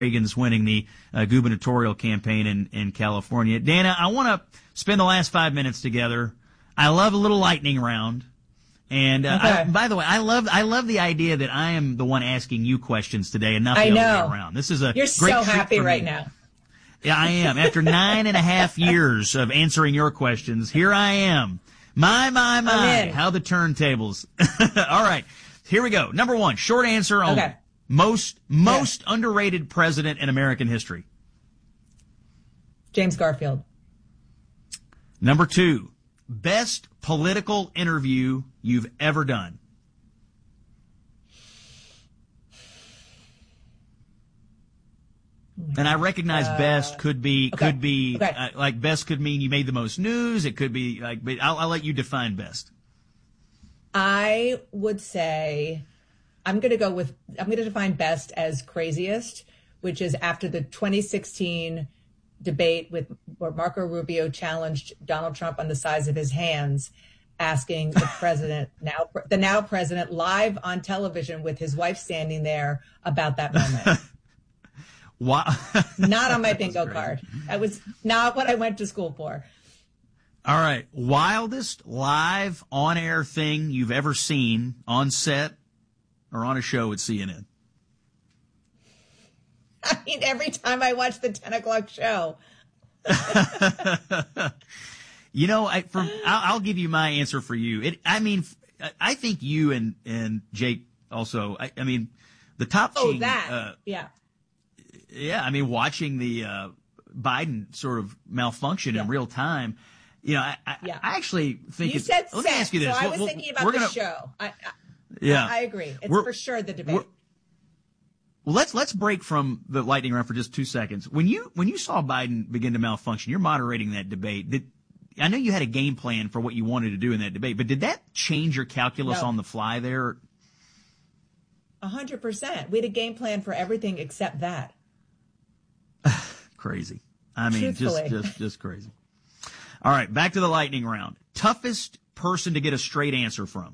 Reagan's winning the gubernatorial campaign in California. Dana, I want to spend the last 5 minutes together. I love a little lightning round. And by the way, I love the idea that I am the one asking you questions today and not the other way around. This is a You're great so treat happy for right me. now. Yeah, I am. After 9.5 years of answering your questions, here I am. My, how the turntables. All right, here we go. Number one, short answer only. Okay. Most underrated president in American history. James Garfield. Number two, best political interview you've ever done. And I recognize best could be like best could mean you made the most news. It could be like, but I'll let you define best. I would say I'm going to define best as craziest, which is after the 2016 debate where Marco Rubio challenged Donald Trump on the size of his hands, asking the president, now president, live on television with his wife standing there about that moment. Wow. Not on my bingo card. That was not what I went to school for. All right. Wildest live on-air thing you've ever seen on set or on a show at CNN? I mean, every time I watch the 10 o'clock show. You know, I'll give you my answer for you. I think you and Jake also, I mean, the top Oh, team. yeah. Yeah, I mean, watching the Biden sort of malfunction in real time, you know, I actually think you said let me ask you this. So I was thinking about the show. I agree. It's for sure the debate. Well, let's break from the lightning round for just 2 seconds. When you saw Biden begin to malfunction, you're moderating that debate. I know you had a game plan for what you wanted to do in that debate, but did that change your calculus on the fly there? 100%. We had a game plan for everything except that. Crazy. I mean, Truthfully. just crazy. All right, back to the lightning round. Toughest person to get a straight answer from.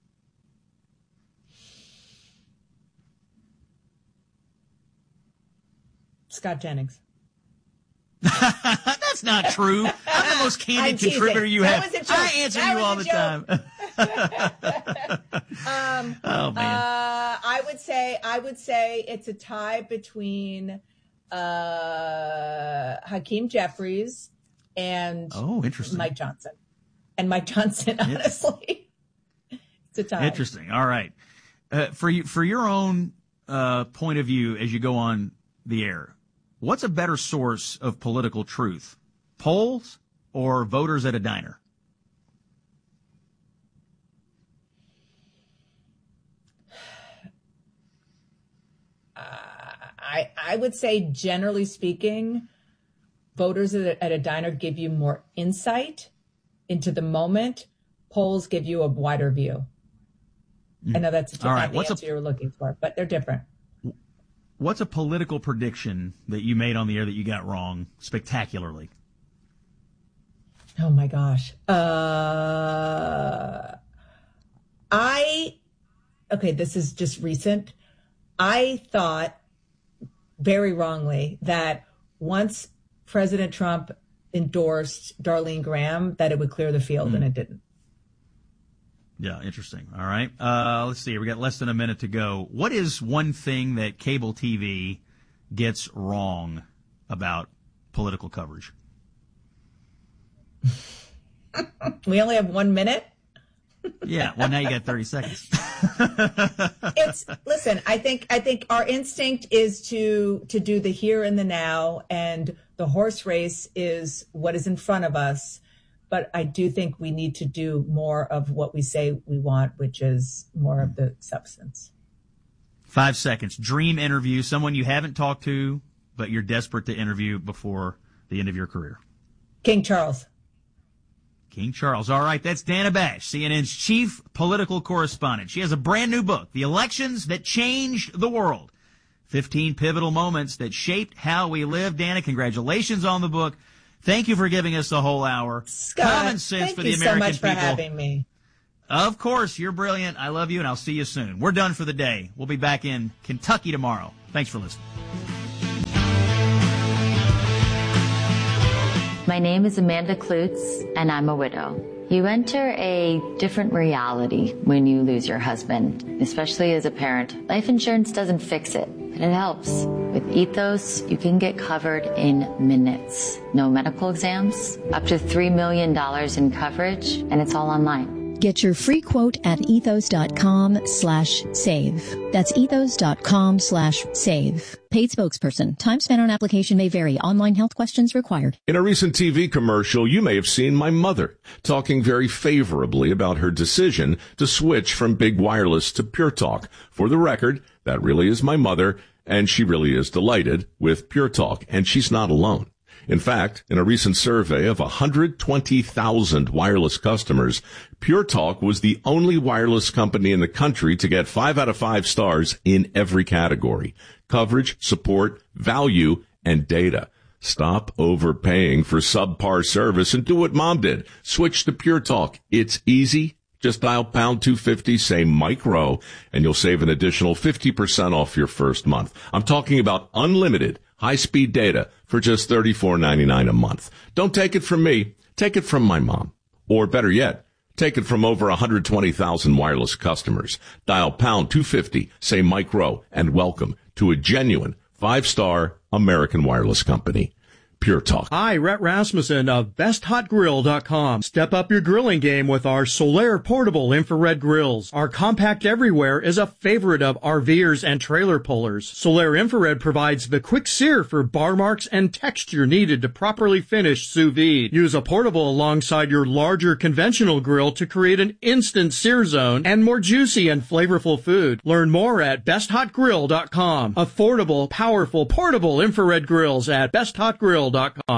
Scott Jennings. That's not true. I'm the most candid contributor you have. I answer you all the time. Oh man. I would say it's a tie between Hakeem Jeffries and interesting. Mike Johnson. And Mike Johnson, honestly. It's a tie. Interesting. All right. For your own point of view as you go on the air, what's a better source of political truth? Polls or voters at a diner? I would say, generally speaking, voters at a diner give you more insight into the moment. Polls give you a wider view. I know that's not the answer you were looking for, but they're different. What's a political prediction that you made on the air that you got wrong spectacularly? Oh my gosh. This is just recent. I thought very wrongly that once President Trump endorsed Darlene Graham, that it would clear the field, and it didn't. Yeah, interesting. All right. Let's see. We got less than a minute to go. What is one thing that cable TV gets wrong about political coverage? We only have 1 minute? Yeah. Well, now you got 30 seconds. Listen, I think our instinct is to do the here and the now, and the horse race is what is in front of us. But I do think we need to do more of what we say we want, which is more of the substance. 5 seconds. Dream interview, someone you haven't talked to, but you're desperate to interview before the end of your career. King Charles. King Charles. All right, that's Dana Bash, CNN's chief political correspondent. She has a brand new book, The Elections That Changed the World. 15 pivotal moments that shaped how we live. Dana, congratulations on the book. Thank you for giving us the whole hour. Scott, common sense for the American thank you so much people. for having me. Of course, you're brilliant. I love you, and I'll see you soon. We're done for the day. We'll be back in Kentucky tomorrow. Thanks for listening. My name is Amanda Klutz, and I'm a widow. You enter a different reality when you lose your husband, especially as a parent. Life insurance doesn't fix it, but it helps. With Ethos, you can get covered in minutes. No medical exams, up to $3 million in coverage, and it's all online. Get your free quote at ethos.com/save. That's ethos.com/save. Paid spokesperson. Time spent on application may vary. Online health questions required. In a recent TV commercial, you may have seen my mother talking very favorably about her decision to switch from Big Wireless to Pure Talk. For the record, that really is my mother, and she really is delighted with Pure Talk, and she's not alone. In fact, in a recent survey of 120,000 wireless customers, Pure Talk was the only wireless company in the country to get 5 out of 5 stars in every category: coverage, support, value, and data. Stop overpaying for subpar service and do what Mom did. Switch to Pure Talk. It's easy. Just dial pound 250, say micro, and you'll save an additional 50% off your first month. I'm talking about unlimited high-speed data for just $34.99 a month. Don't take it from me. Take it from my mom. Or better yet, take it from over 120,000 wireless customers. Dial pound 250, say micro, and welcome to a genuine 5-star American wireless company. Pure Talk. Hi, Rhett Rasmussen of BestHotGrill.com. Step up your grilling game with our Solaire portable infrared grills. Our compact everywhere is a favorite of RVers and trailer pullers. Solaire infrared provides the quick sear for bar marks and texture needed to properly finish sous vide. Use a portable alongside your larger conventional grill to create an instant sear zone and more juicy and flavorful food. Learn more at BestHotGrill.com. Affordable, powerful, portable infrared grills at BestHotGrill.com.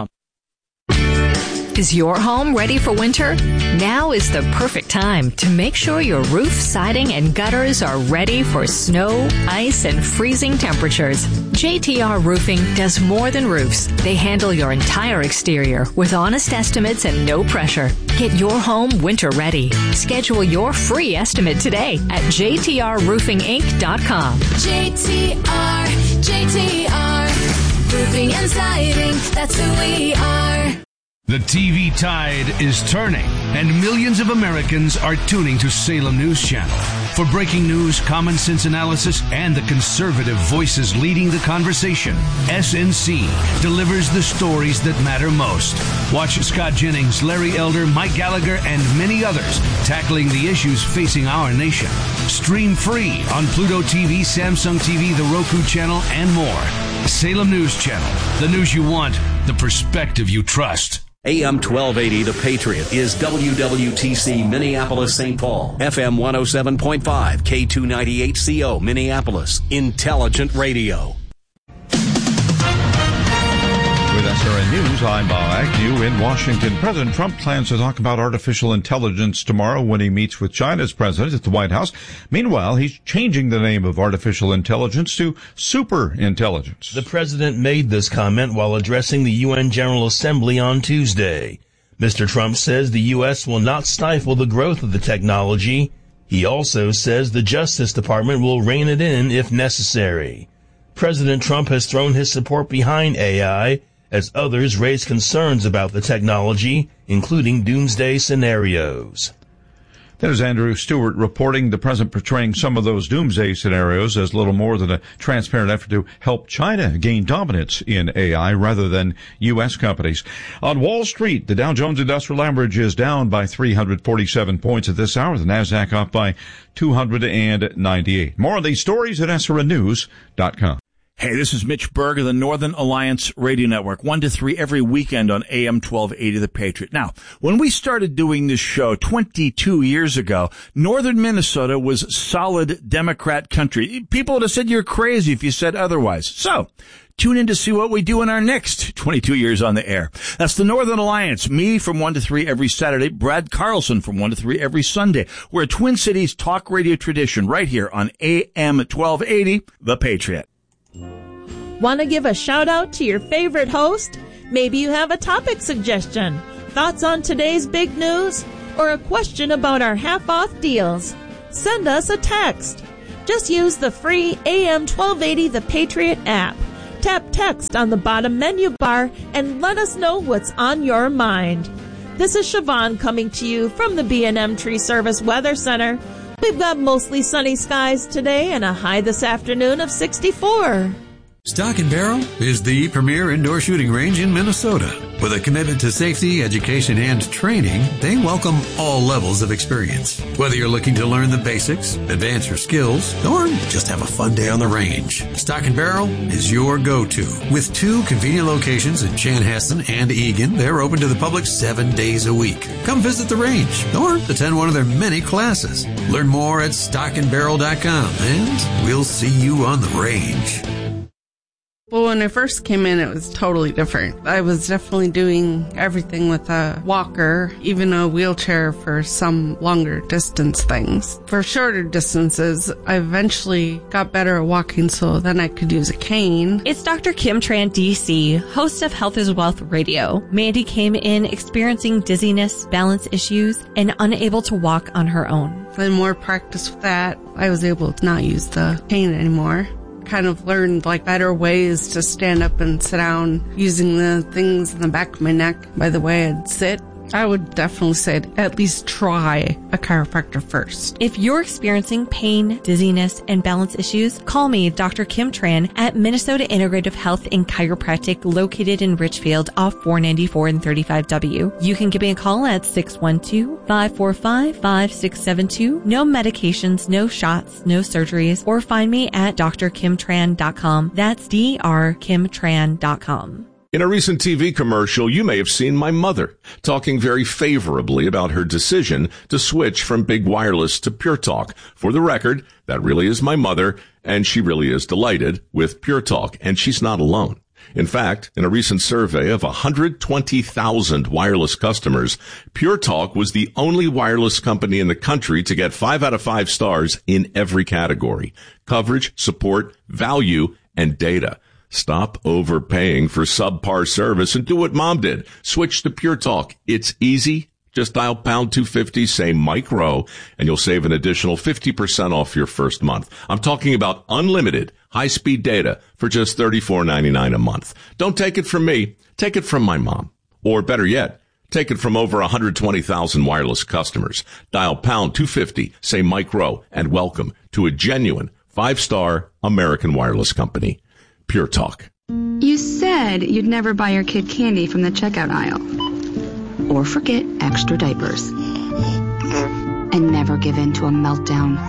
Is your home ready for winter? Now is the perfect time to make sure your roof, siding, and gutters are ready for snow, ice, and freezing temperatures. JTR Roofing does more than roofs. They handle your entire exterior with honest estimates and no pressure. Get your home winter ready. Schedule your free estimate today at jtrroofinginc.com. JTR, Roofing and Siding, that's who we are. The TV tide is turning, and millions of Americans are tuning to Salem News Channel. For breaking news, common sense analysis, and the conservative voices leading the conversation, SNC delivers the stories that matter most. Watch Scott Jennings, Larry Elder, Mike Gallagher, and many others tackling the issues facing our nation. Stream free on Pluto TV, Samsung TV, the Roku channel, and more. Salem News Channel, the news you want, the perspective you trust. AM 1280 The Patriot is WWTC Minneapolis St. Paul, FM 107.5, K298CO Minneapolis, Intelligent Radio. With SRN News, I'm Bob Agnew in Washington. President Trump plans to talk about artificial intelligence tomorrow when he meets with China's president at the White House. Meanwhile, he's changing the name of artificial intelligence to superintelligence. The president made this comment while addressing the UN General Assembly on Tuesday. Mr. Trump says the U.S. will not stifle the growth of the technology. He also says the Justice Department will rein it in if necessary. President Trump has thrown his support behind AI as others raise concerns about the technology, including doomsday scenarios. There's Andrew Stewart reporting, the president portraying some of those doomsday scenarios as little more than a transparent effort to help China gain dominance in AI rather than U.S. companies. On Wall Street, the Dow Jones Industrial Average is down by 347 points at this hour. The NASDAQ up by 298. More on these stories at SRNnews.com. Hey, this is Mitch Berg of the Northern Alliance Radio Network, 1 to 3 every weekend on AM 1280 The Patriot. Now, when we started doing this show 22 years ago, northern Minnesota was solid Democrat country. People would have said you're crazy if you said otherwise. So, tune in to see what we do in our next 22 years on the air. That's the Northern Alliance. Me from 1 to 3 every Saturday. Brad Carlson from 1 to 3 every Sunday. We're a Twin Cities talk radio tradition right here on AM 1280 The Patriot. Want to give a shout out to your favorite host? Maybe you have a topic suggestion, thoughts on today's big news, or a question about our half-off deals. Send us a text. Just use the free AM 1280 The Patriot app. Tap text on the bottom menu bar and let us know what's on your mind. This is Siobhan coming to you from the B&M Tree Service Weather Center. We've got mostly sunny skies today and a high this afternoon of 64. Stock and Barrel is the premier indoor shooting range in Minnesota. With a commitment to safety, education, and training, they welcome all levels of experience. Whether you're looking to learn the basics, advance your skills, or just have a fun day on the range, Stock and Barrel is your go-to. With 2 convenient locations in Chanhassen and Eagan, they're open to the public 7 days a week. Come visit the range or attend one of their many classes. Learn more at stockandbarrel.com, and we'll see you on the range. Well, when I first came in, it was totally different. I was definitely doing everything with a walker, even a wheelchair for some longer distance things. For shorter distances, I eventually got better at walking, so then I could use a cane. It's Dr. Kim Tran, DC, host of Health is Wealth Radio. Mandy came in experiencing dizziness, balance issues, and unable to walk on her own. The more practice with that, I was able to not use the cane anymore. Kind of learned better ways to stand up and sit down using the things in the back of my neck by the way I'd sit. I would definitely say at least try a chiropractor first. If you're experiencing pain, dizziness, and balance issues, call me, Dr. Kim Tran, at Minnesota Integrative Health and Chiropractic, located in Richfield off 494 and 35W. You can give me a call at 612-545-5672. No medications, no shots, no surgeries, or find me at drkimtran.com. That's drkimtran.com. In a recent TV commercial, you may have seen my mother talking very favorably about her decision to switch from big wireless to Pure Talk. For the record, that really is my mother, and she really is delighted with Pure Talk, and she's not alone. In fact, in a recent survey of 120,000 wireless customers, Pure Talk was the only wireless company in the country to get 5 out of 5 stars in every category: coverage, support, value, and data. Stop overpaying for subpar service and do what Mom did. Switch to Pure Talk. It's easy. Just dial pound 250, say Mike Rowe, and you'll save an additional 50% off your first month. I'm talking about unlimited high-speed data for just $34.99 a month. Don't take it from me. Take it from my mom. Or better yet, take it from over 120,000 wireless customers. Dial pound 250, say Mike Rowe, and welcome to a genuine 5-star American wireless company. Pure Talk. You said you'd never buy your kid candy from the checkout aisle. Or forget extra diapers. And never give in to a meltdown.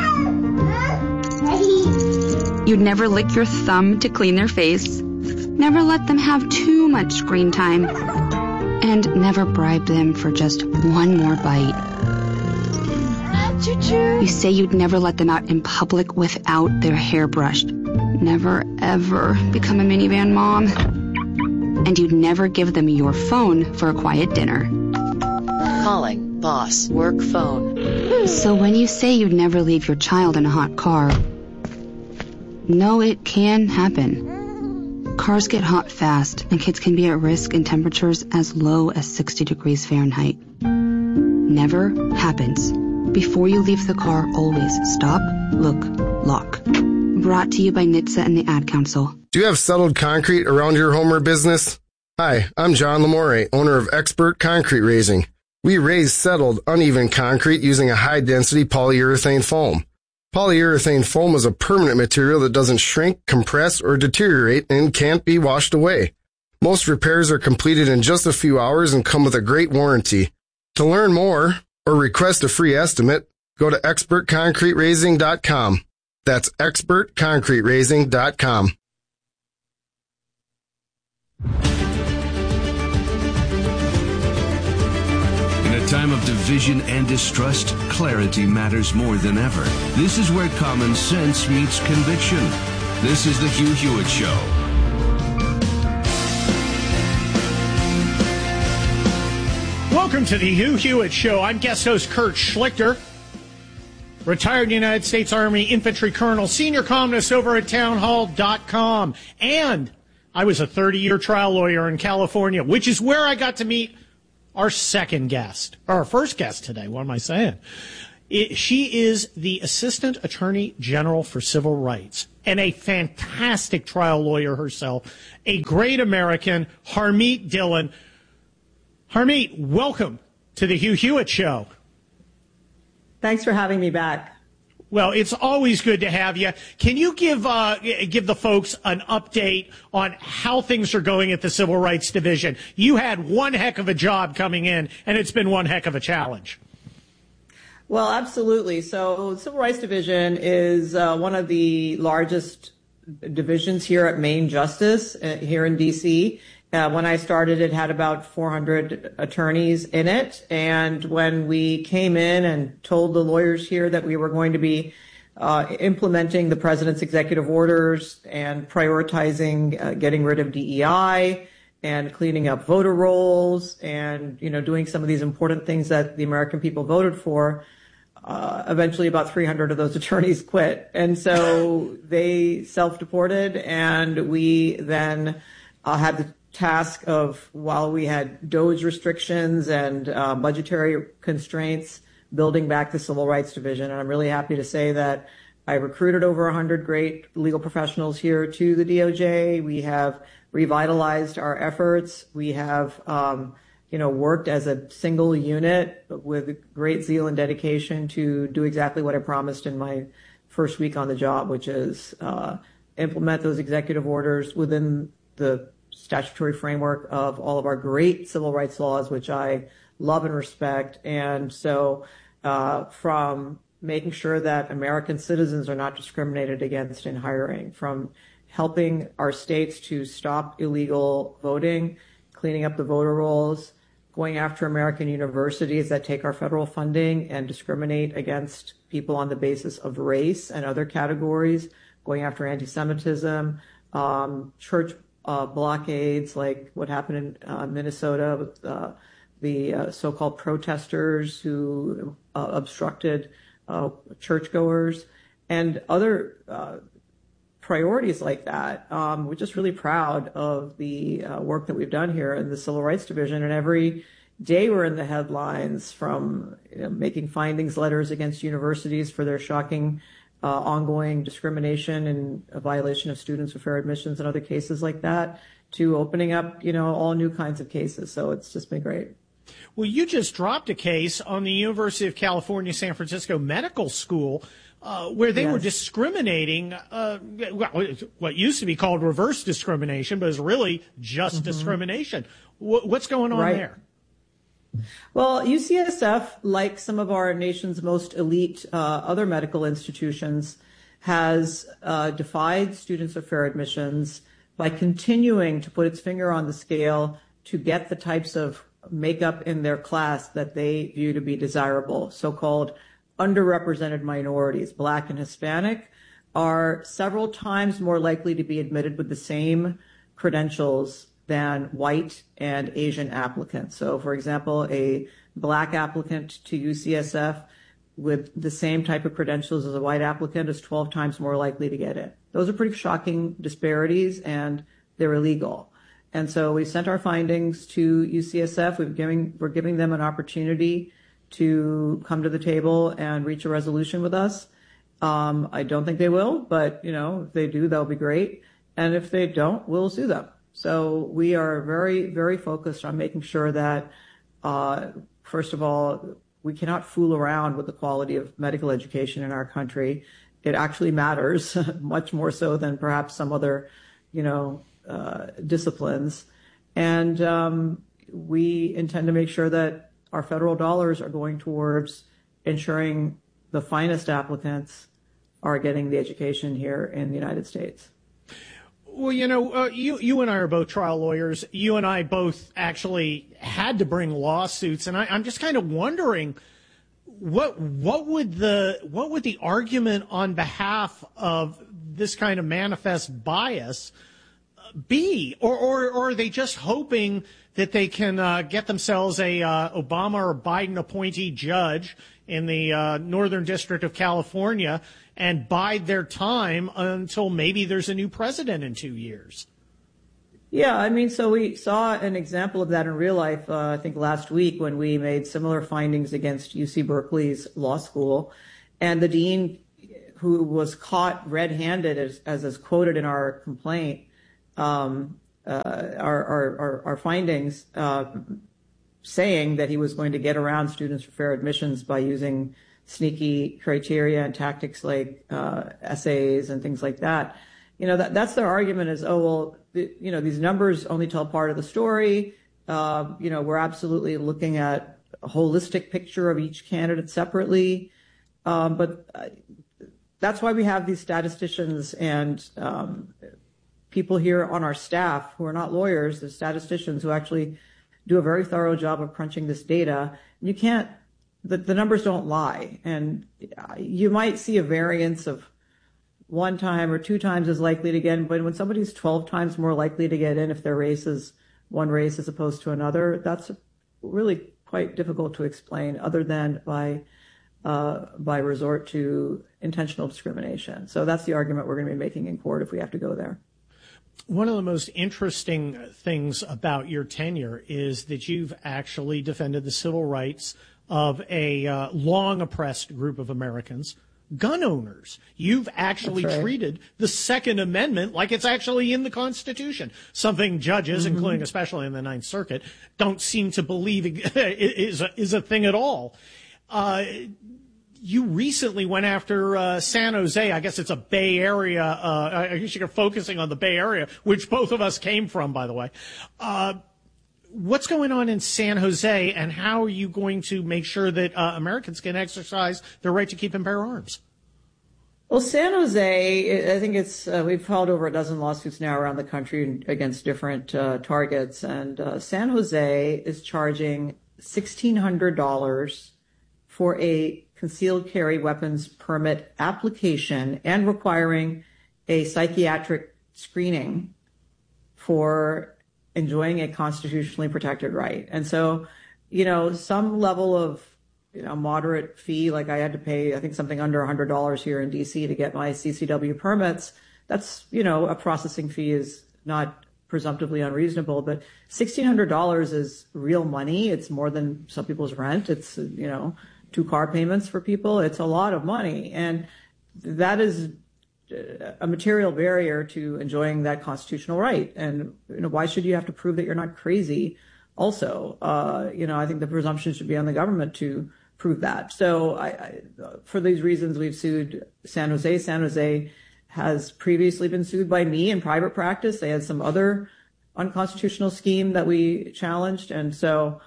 You'd never lick your thumb to clean their face. Never let them have too much screen time. And never bribe them for just one more bite. You say you'd never let them out in public without their hair brushed. Never, ever become a minivan mom. And you'd never give them your phone for a quiet dinner. Calling boss work phone. So when you say you'd never leave your child in a hot car, no, it can happen. Cars get hot fast, and kids can be at risk in temperatures as low as 60 degrees Fahrenheit. Never happens. Before you leave the car, always stop, look, lock. Brought to you by NHTSA and the Ad Council. Do you have settled concrete around your home or business? Hi, I'm John Lamore, owner of Expert Concrete Raising. We raise settled, uneven concrete using a high-density polyurethane foam. Polyurethane foam is a permanent material that doesn't shrink, compress, or deteriorate and can't be washed away. Most repairs are completed in just a few hours and come with a great warranty. To learn more or request a free estimate, go to expertconcreteracing.com. That's expertconcreteracing.com. In a time of division and distrust, clarity matters more than ever. This is where common sense meets conviction. This is the Hugh Hewitt Show. Welcome to the Hugh Hewitt Show. I'm guest host Kurt Schlichter, retired United States Army infantry colonel, senior columnist over at townhall.com. And I was a 30-year trial lawyer in California, which is where I got to meet our second guest, or our first guest today. What am I saying? She is the Assistant Attorney General for Civil Rights and a fantastic trial lawyer herself, a great American, Harmeet Dillon. Harmeet, welcome to the Hugh Hewitt Show. Thanks for having me back. Well, it's always good to have you. Can you give the folks an update on how things are going at the Civil Rights Division? You had one heck of a job coming in, and it's been one heck of a challenge. Well, absolutely. So the Civil Rights Division is one of the largest divisions here at Main Justice here in D.C. When I started, it had about 400 attorneys in it. And when we came in and told the lawyers here that we were going to be implementing the president's executive orders and prioritizing getting rid of DEI and cleaning up voter rolls and, doing some of these important things that the American people voted for, eventually about 300 of those attorneys quit. And so they self-deported, and we then had the task of, while we had DOJ restrictions and budgetary constraints, building back the Civil Rights Division. And I'm really happy to say that I recruited over 100 great legal professionals here to the DOJ. We have revitalized our efforts. We have, worked as a single unit with great zeal and dedication to do exactly what I promised in my first week on the job, which is implement those executive orders within the statutory framework of all of our great civil rights laws, which I love and respect. And so from making sure that American citizens are not discriminated against in hiring, from helping our states to stop illegal voting, cleaning up the voter rolls, going after American universities that take our federal funding and discriminate against people on the basis of race and other categories, going after anti-Semitism, church blockades like what happened in Minnesota with the so-called protesters who obstructed churchgoers, and other priorities like that. We're just really proud of the work that we've done here in the Civil Rights Division, and every day we're in the headlines from making findings letters against universities for their shocking ongoing discrimination and a violation of students with fair admissions and other cases like that, to opening up, all new kinds of cases. So it's just been great. Well, you just dropped a case on the University of California, San Francisco Medical School where they were discriminating, what used to be called reverse discrimination, but is really just discrimination. What's going on there? Well, UCSF, like some of our nation's most elite other medical institutions, has defied students of fair admissions by continuing to put its finger on the scale to get the types of makeup in their class that they view to be desirable. So-called underrepresented minorities, Black and Hispanic, are several times more likely to be admitted with the same credentials than white and Asian applicants. So, for example, a Black applicant to UCSF with the same type of credentials as a white applicant is 12 times more likely to get in. Those are pretty shocking disparities, and they're illegal. And so we sent our findings to UCSF. We're giving them an opportunity to come to the table and reach a resolution with us. I don't think they will, but, if they do, that'll be great. And if they don't, we'll sue them. So we are very, very focused on making sure that, first of all, we cannot fool around with the quality of medical education in our country. It actually matters much more so than perhaps some other, disciplines. And we intend to make sure that our federal dollars are going towards ensuring the finest applicants are getting the education here in the United States. Well, you and I are both trial lawyers. You and I both actually had to bring lawsuits, and I'm just kind of wondering what would the argument on behalf of this kind of manifest bias be, or are they just hoping that they can get themselves a Obama or Biden appointee judge in the Northern District of California and bide their time until maybe there's a new president in 2 years? Yeah, I mean, so we saw an example of that in real life, I think last week when we made similar findings against UC Berkeley's law school. And the dean, who was caught red-handed, as is quoted in our complaint, our findings, saying that he was going to get around students for fair admissions by using sneaky criteria and tactics like essays and things like that. You know, that's their argument is, oh, well, you know, these numbers only tell part of the story. You know, we're absolutely looking at a holistic picture of each candidate separately. But that's why we have these statisticians and people here on our staff who are not lawyers, the statisticians who actually do a very thorough job of crunching this data. You can't, the numbers don't lie. And you might see a variance of 1 time or 2 times as likely to get in, but when somebody's 12 times more likely to get in if their race is one race as opposed to another, that's really quite difficult to explain other than by resort to intentional discrimination. So that's the argument we're going to be making in court if we have to go there. One of the most interesting things about your tenure is that you've actually defended the civil rights of a long oppressed group of Americans, gun owners. You've actually treated the Second Amendment like it's actually in the Constitution, something judges, including especially in the Ninth Circuit, don't seem to believe is a thing at all. You recently went after San Jose. I guess it's a Bay Area. I guess you're focusing on the Bay Area, which both of us came from, by the way. What's going on in San Jose, and how are you going to make sure that Americans can exercise their right to keep and bear arms? Well, San Jose, I think it's we've filed over a dozen lawsuits now around the country against different targets, and San Jose is charging $1,600 for a concealed carry weapons permit application and requiring a psychiatric screening for enjoying a constitutionally protected right. And so, you know, some level of, you know, moderate fee, like I had to pay, I think something under $100 here in DC to get my CCW permits. That's, you know, a processing fee is not presumptively unreasonable, but $1,600 is real money. It's more than some people's rent. It's, you know, 2 car payments for people. It's a lot of money. And that is a material barrier to enjoying that constitutional right. And, you know, why should you have to prove that you're not crazy also? You know, I think the presumption should be on the government to prove that. So for these reasons, we've sued San Jose. San Jose has previously been sued by me in private practice. They had some other unconstitutional scheme that we challenged. And so,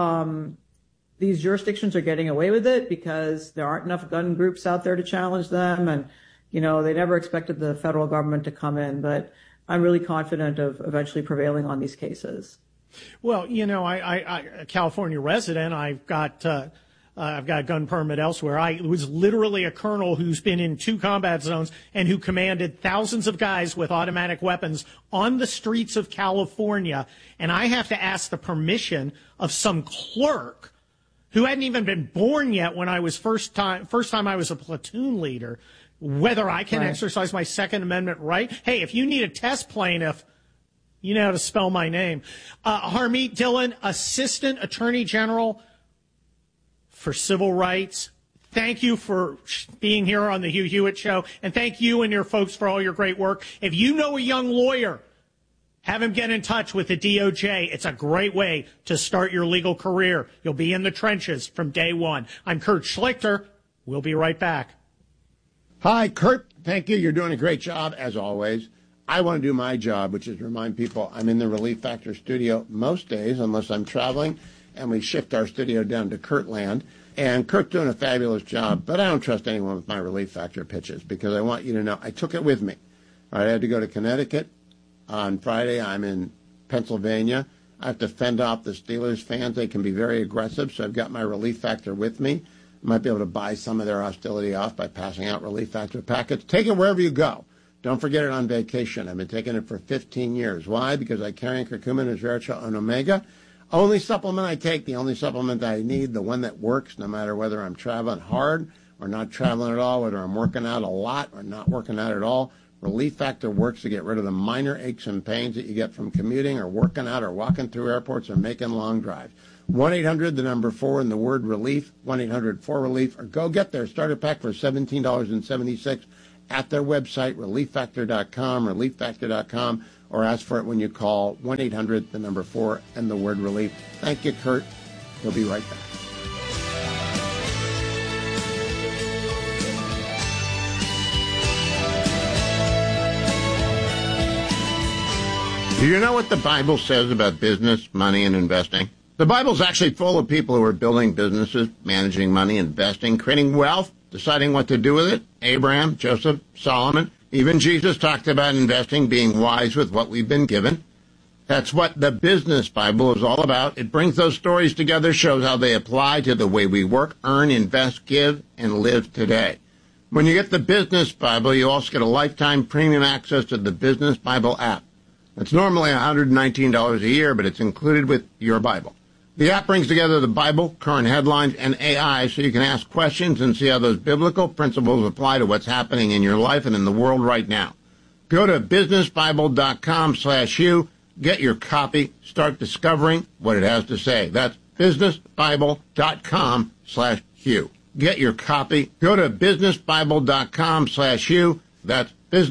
these jurisdictions are getting away with it because there aren't enough gun groups out there to challenge them. And, you know, they never expected the federal government to come in, but I'm really confident of eventually prevailing on these cases. Well, you know, I a California resident, I've got a gun permit elsewhere. I was literally a colonel who's been in 2 combat zones and who commanded thousands of guys with automatic weapons on the streets of California. And I have to ask the permission of some clerk who hadn't even been born yet when I was first time I was a platoon leader, whether I can exercise my Second Amendment right. Hey, if you need a test plaintiff, you know how to spell my name. Harmeet Dillon, Assistant Attorney General for Civil Rights. Thank you for being here on the Hugh Hewitt Show, and thank you and your folks for all your great work. If you know a young lawyer, have him get in touch with the DOJ. It's a great way to start your legal career. You'll be in the trenches from day one. I'm Kurt Schlichter. We'll be right back. Hi, Kurt. Thank you. You're doing a great job, as always. I want to do my job, which is remind people I'm in the Relief Factor studio most days, unless I'm traveling, and we shift our studio down to Kurtland. And Kurt's doing a fabulous job, but I don't trust anyone with my Relief Factor pitches because I want you to know I took it with me. All right, I had to go to Connecticut. On Friday, I'm in Pennsylvania. I have to fend off the Steelers fans. They can be very aggressive, so I've got my Relief Factor with me. I might be able to buy some of their hostility off by passing out Relief Factor packets. Take it wherever you go. Don't forget it on vacation. I've been taking it for 15 years. Why? Because I carry curcumin, resveratrol, and omega. Only supplement I take, the only supplement I need, the one that works no matter whether I'm traveling hard or not traveling at all, whether I'm working out a lot or not working out at all. Relief Factor works to get rid of the minor aches and pains that you get from commuting or working out or walking through airports or making long drives. 1-800, the number 4, and the word relief, 1-800-4RELIEF, or go get their starter pack for $17.76 at their website, relieffactor.com, relieffactor.com, or ask for it when you call 1-800, the number 4, and the word relief. Thank you, Kurt. We'll be right back. Do you know what the Bible says about business, money, and investing? The Bible's actually full of people who are building businesses, managing money, investing, creating wealth, deciding what to do with it. Abraham, Joseph, Solomon, even Jesus talked about investing, being wise with what we've been given. That's what the Business Bible is all about. It brings those stories together, shows how they apply to the way we work, earn, invest, give, and live today. When you get the Business Bible, you also get a lifetime premium access to the Business Bible app. It's normally $119 a year, but it's included with your Bible. The app brings together the Bible, current headlines, and AI so you can ask questions and see how those biblical principles apply to what's happening in your life and in the world right now. Go to businessbible.com/Hugh, get your copy, start discovering what it has to say. That's businessbible.com/Hugh. Get your copy. Go to businessbible.com/Hugh. That's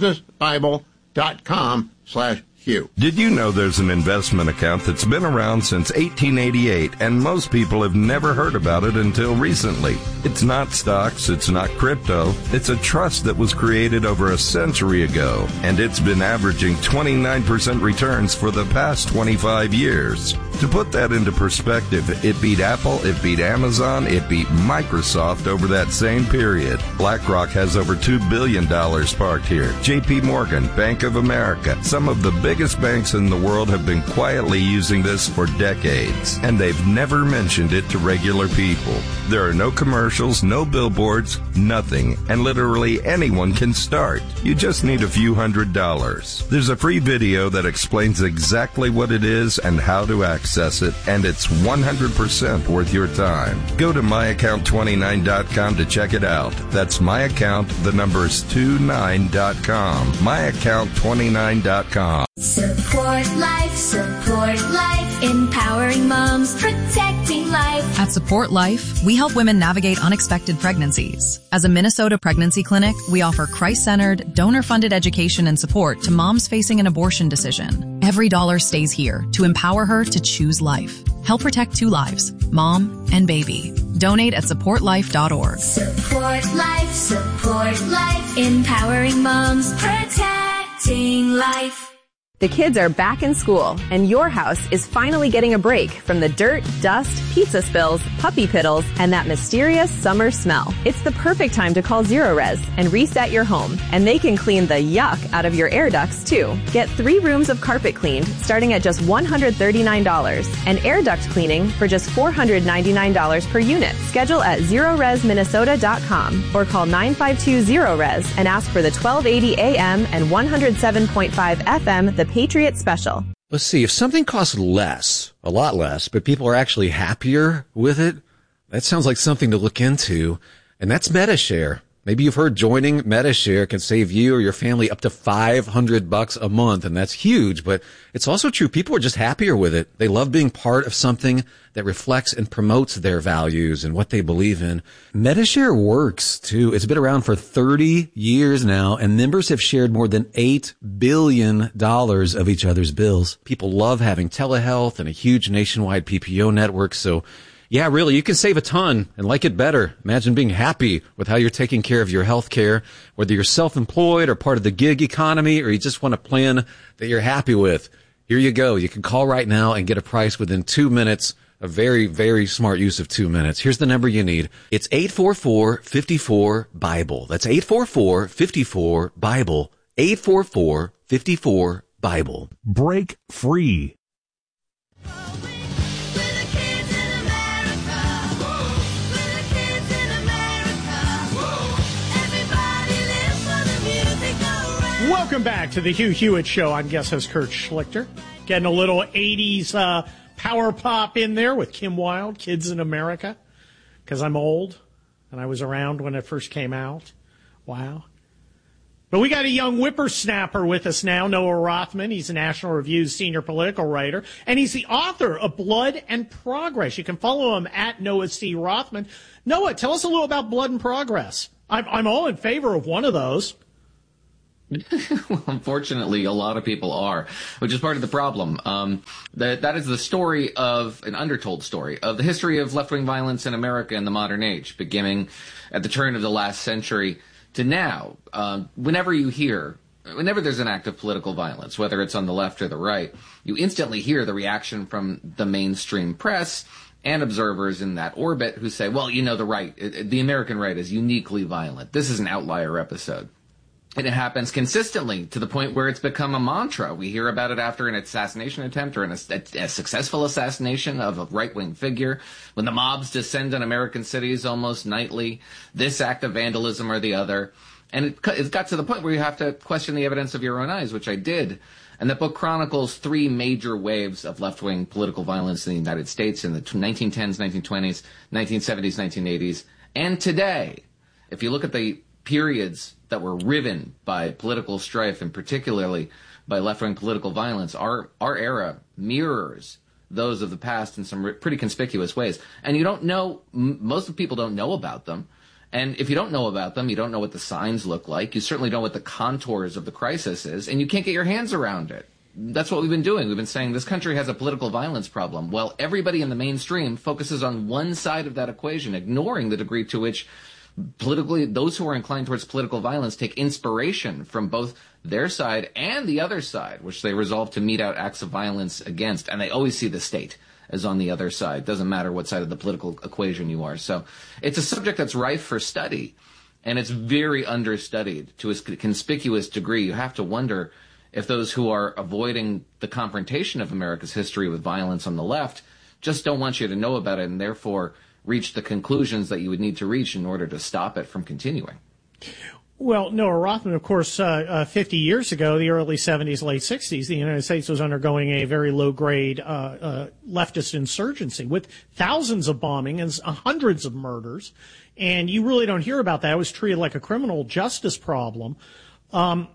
businessbible.com/Hugh. Did you know there's an investment account that's been around since 1888 and most people have never heard about it until recently? It's not stocks, it's not crypto, it's a trust that was created over a century ago, and it's been averaging 29% returns for the past 25 years. To put that into perspective, it beat Apple, it beat Amazon, it beat Microsoft over that same period. BlackRock has over $2 billion parked here. JP Morgan, Bank of America, some of the biggest banks in the world have been quietly using this for decades, and they've never mentioned it to regular people. There are no commercials, no billboards, nothing, and literally anyone can start. You just need a few $100s. There's a free video that explains exactly what it is and how to access it, and it's 100% worth your time. Go to myaccount29.com to check it out. That's myaccount, the number is 29.com. myaccount29.com. Support life, empowering moms, protecting life. At Support Life, we help women navigate unexpected pregnancies. As a Minnesota pregnancy clinic, we offer Christ-centered, donor-funded education and support to moms facing an abortion decision. Every dollar stays here to empower her to choose life. Help protect 2 lives, mom and baby. Donate at supportlife.org. Support life, empowering moms, protecting life. The kids are back in school, and your house is finally getting a break from the dirt, dust, pizza spills, puppy piddles, and that mysterious summer smell. It's the perfect time to call Zerorez and reset your home, and they can clean the yuck out of your air ducts, too. Get 3 rooms of carpet cleaned starting at just $139, and air duct cleaning for just $499 per unit. Schedule at ZerorezMinnesota.com or call 952-ZERO-RES and ask for the 1280 AM and 107.5 FM, the Patriot Special. Let's see, if something costs less, a lot less, but people are actually happier with it, that sounds like something to look into, and that's Medi-Share. Maybe you've heard joining Medi-Share can save you or your family up to $500 a month, and that's huge, but it's also true. People are just happier with it. They love being part of something that reflects and promotes their values and what they believe in. Medi-Share works, too. It's been around for 30 years now, and members have shared more than $8 billion of each other's bills. People love having telehealth and a huge nationwide PPO network, so yeah, really, you can save a ton and like it better. Imagine being happy with how you're taking care of your health care, whether you're self-employed or part of the gig economy, or you just want a plan that you're happy with. Here you go. You can call right now and get a price within 2 minutes. A very, very smart use of 2 minutes. Here's the number you need. It's 844-54-BIBLE. That's 844-54-BIBLE. 844-54-BIBLE. Break free. Welcome back to the Hugh Hewitt Show. I'm guest host Kurt Schlichter. Getting a little 80s power pop in there with Kim Wilde, Kids in America, because I'm old and I was around when it first came out. Wow. But we got a young whippersnapper with us now, Noah Rothman. He's a National Review's senior political writer, and he's the author of Blood and Progress. You can follow him at Noah C. Rothman. Noah, tell us a little about Blood and Progress. I'm all in favor of one of those. Well, unfortunately, a lot of people are, which is part of the problem. That is the story of an undertold story of the history of left-wing violence in America in the modern age, beginning at the turn of the last century to now. Whenever there's an act of political violence, whether it's on the left or the right, you instantly hear the reaction from the mainstream press and observers in that orbit who say, well, the American right is uniquely violent. This is an outlier episode. And it happens consistently to the point where it's become a mantra. We hear about it after an assassination attempt or a successful assassination of a right-wing figure. When the mobs descend on American cities almost nightly, this act of vandalism or the other. And it got to the point where you have to question the evidence of your own eyes, which I did. And that book chronicles three major waves of left-wing political violence in the United States in the 1910s, 1920s, 1970s, 1980s, and today. If you look at the periods that were riven by political strife and particularly by left-wing political violence, our era mirrors those of the past in some pretty conspicuous ways. And you don't know, most of the people don't know about them. And if you don't know about them, you don't know what the signs look like. You certainly don't know what the contours of the crisis is, and you can't get your hands around it. That's what we've been doing. We've been saying this country has a political violence problem. Well, everybody in the mainstream focuses on one side of that equation, ignoring the degree to which politically, those who are inclined towards political violence take inspiration from both their side and the other side, which they resolve to mete out acts of violence against. And they always see the state as on the other side. Doesn't matter what side of the political equation you are. So it's a subject that's rife for study, and it's very understudied to a conspicuous degree. You have to wonder if those who are avoiding the confrontation of America's history with violence on the left just don't want you to know about it and therefore reach the conclusions that you would need to reach in order to stop it from continuing. Well, Noah Rothman, of course, 50 years ago, the early 70s, late 60s, the United States was undergoing a very low-grade leftist insurgency with thousands of bombings and hundreds of murders. And you really don't hear about that. It was treated like a criminal justice problem. I've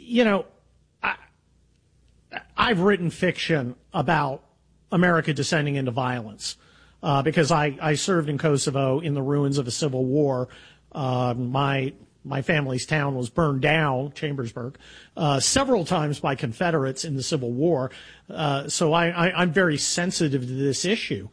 written fiction about America descending into violence. Because I served in Kosovo in the ruins of a civil war. My family's town was burned down, Chambersburg, several times by Confederates in the Civil War. So I'm very sensitive to this issue.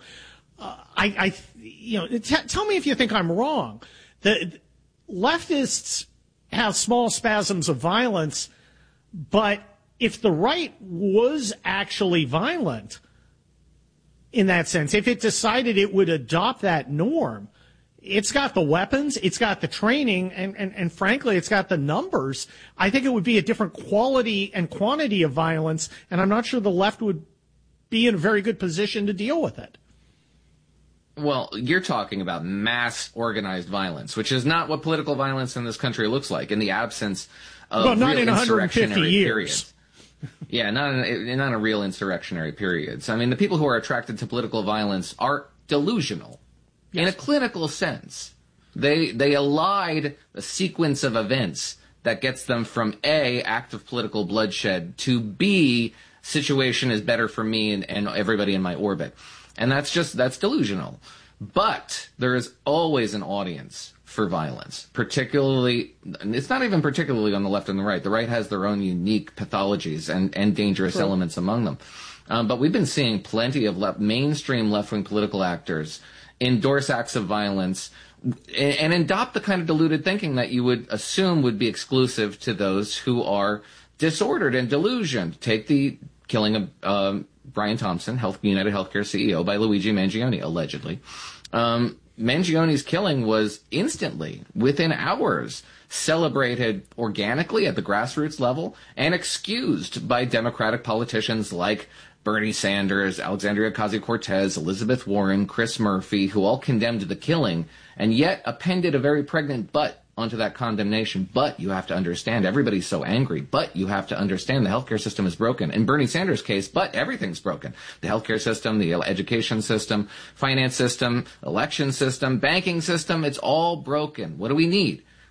Tell me if you think I'm wrong. The leftists have small spasms of violence, but if the right was actually violent, in that sense, if it decided it would adopt that norm, it's got the weapons, it's got the training, and frankly, it's got the numbers. I think it would be a different quality and quantity of violence, and I'm not sure the left would be in a very good position to deal with it. Well, you're talking about mass organized violence, which is not what political violence in this country looks like in the absence of not real in 150 years. Periods. Yeah, not in a real insurrectionary period. So, I mean, the people who are attracted to political violence are delusional. Yes. In a clinical sense. They allied a sequence of events that gets them from A, act of political bloodshed, to B, situation is better for me and everybody in my orbit. And that's delusional. But there is always an audience for violence, particularly, it's not even particularly on the left and the right. The right has their own unique pathologies and dangerous elements among them. But we've been seeing plenty of mainstream left-wing political actors endorse acts of violence and adopt the kind of deluded thinking that you would assume would be exclusive to those who are disordered and delusioned. Take the killing of Brian Thompson, United Healthcare CEO, by Luigi Mangione, allegedly. Mangioni's killing was instantly, within hours, celebrated organically at the grassroots level and excused by Democratic politicians like Bernie Sanders, Alexandria Ocasio-Cortez, Elizabeth Warren, Chris Murphy, who all condemned the killing and yet appended a very pregnant but onto that condemnation. But you have to understand, everybody's so angry, but you have to understand the healthcare system is broken. In Bernie Sanders' case, but everything's broken. The healthcare system, the education system, finance system, election system, banking system, it's all broken. What do we need?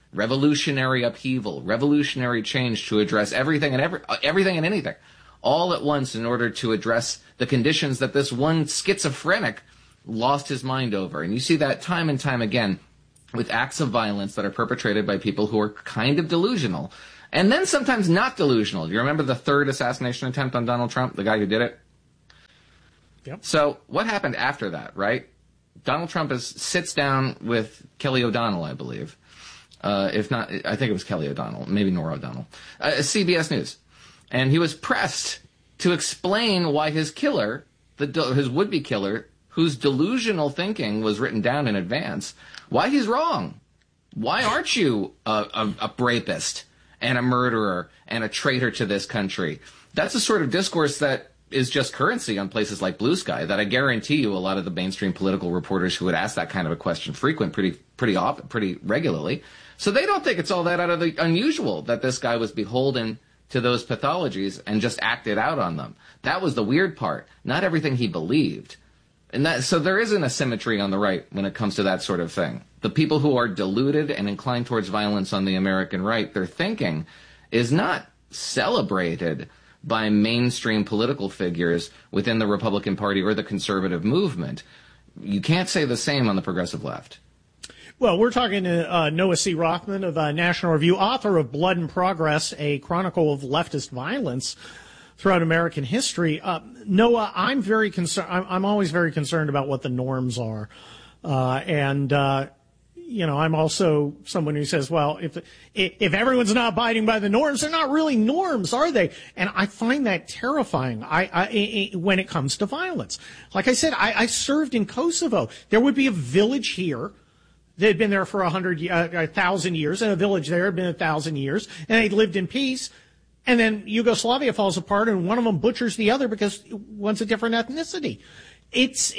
revolutionary upheaval, revolutionary change to address everything and anything all at once in order to address the conditions that this one schizophrenic lost his mind over. And you see that time and time again with acts of violence that are perpetrated by people who are kind of delusional, and then sometimes not delusional. Do you remember the third assassination attempt on Donald Trump, the guy who did it? Yep. So what happened after that, right? Donald Trump sits down with Kelly O'Donnell, I believe. If not, I think it was Kelly O'Donnell, maybe Norah O'Donnell, CBS News. And he was pressed to explain why his killer, his would-be killer, whose delusional thinking was written down in advance, why he's wrong. Why aren't you a rapist and a murderer and a traitor to this country? That's the sort of discourse that is just currency on places like Blue Sky that I guarantee you a lot of the mainstream political reporters who would ask that kind of a question pretty often, pretty regularly. So they don't think it's all that out of the unusual that this guy was beholden to those pathologies and just acted out on them. That was the weird part. Not everything he believed. And so there is an asymmetry on the right when it comes to that sort of thing. The people who are deluded and inclined towards violence on the American right, their thinking is not celebrated by mainstream political figures within the Republican Party or the conservative movement. You can't say the same on the progressive left. Well, we're talking to Noah C. Rothman of National Review, author of Blood and Progress, a chronicle of leftist violence throughout American history. Noah, I'm very concerned. I'm always very concerned about what the norms are. I'm also someone who says, well, if everyone's not abiding by the norms, they're not really norms, are they? And I find that terrifying. When it comes to violence, like I said, I served in Kosovo. There would be a village here that had been there for 1,000 years, and a village there had been 1,000 years, and they'd lived in peace. And then Yugoslavia falls apart, and one of them butchers the other because one's a different ethnicity. It's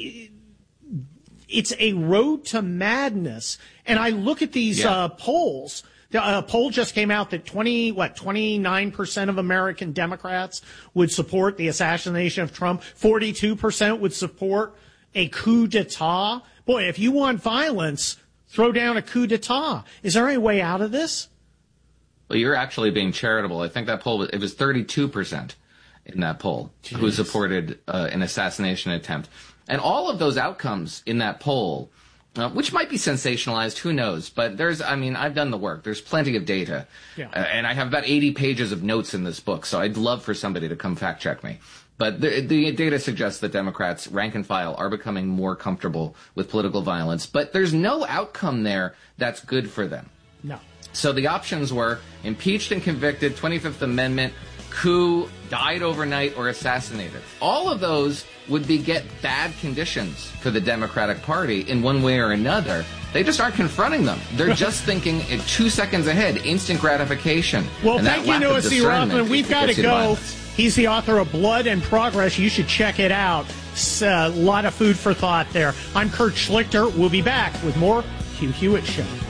a road to madness. And I look at these polls. A poll just came out that 29% of American Democrats would support the assassination of Trump. 42% would support a coup d'etat. Boy, if you want violence, throw down a coup d'etat. Is there any way out of this? Well, you're actually being charitable. I think that poll, it was 32% in that poll who supported an assassination attempt. And all of those outcomes in that poll, which might be sensationalized, who knows? But I've done the work. There's plenty of data. Yeah. And I have about 80 pages of notes in this book, so I'd love for somebody to come fact check me. But the data suggests that Democrats, rank and file, are becoming more comfortable with political violence. But there's no outcome there that's good for them. No. So the options were impeached and convicted, 25th Amendment, coup, died overnight, or assassinated. All of those would beget bad conditions for the Democratic Party in one way or another. They just aren't confronting them. They're just thinking 2 seconds ahead, instant gratification. Well, thank you, Noah C. Rothman. We've got to go. He's the author of Blood and Progress. You should check it out. It's a lot of food for thought there. I'm Kurt Schlichter. We'll be back with more Hugh Hewitt Show.